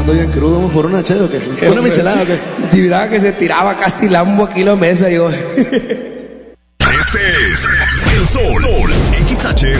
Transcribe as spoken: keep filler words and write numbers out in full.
ando bien crudo, ¿vamos por una che o qué? ¿Una michelada o qué? Y miraba que se tiraba casi lambo aquí la mesa, yo. Este es El Sol, X H